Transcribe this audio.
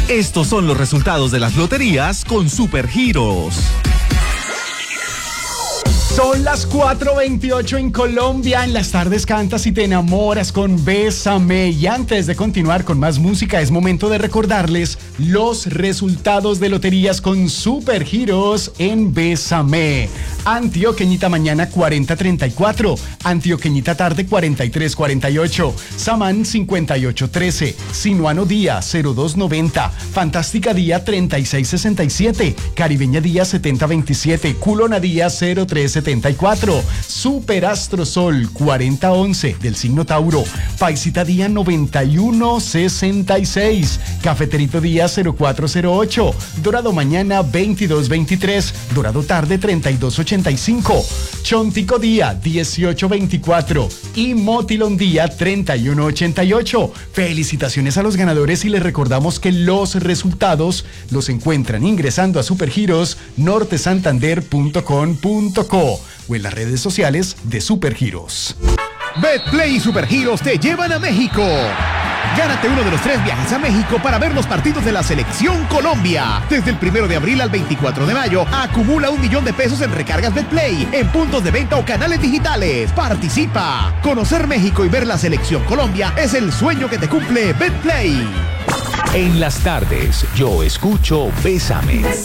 Estos son los resultados de las loterías con Supergiros. Son las 4:28 en Colombia. En las tardes cantas y te enamoras con Bésame. Y antes de continuar con más música, es momento de recordarles los resultados de loterías con Supergiros en Bésame. Antioqueñita mañana 4034, Antioqueñita tarde 4348, Samán 5813, Sinuano día 0290, Fantástica día 3667, Caribeña día 7027, Culona día 0374, Superastro Sol 4011 del signo Tauro, Paisita día 9166, Cafeterito día 0408, Dorado mañana 2223, Dorado tarde 3285, Chontico día 1824 y Motilón día 3188. Felicitaciones a los ganadores y les recordamos que los resultados los encuentran ingresando a Supergiros nortesantander.com.co o en las redes sociales de Supergiros. Betplay y Supergiros te llevan a México. Gánate uno de los 3 viajes a México para ver los partidos de la Selección Colombia. Desde el 1 de abril al 24 de mayo, acumula $1,000,000 en recargas Betplay, en puntos de venta o canales digitales. ¡Participa! Conocer México y ver la Selección Colombia es el sueño que te cumple Betplay. En las tardes, yo escucho Bésame.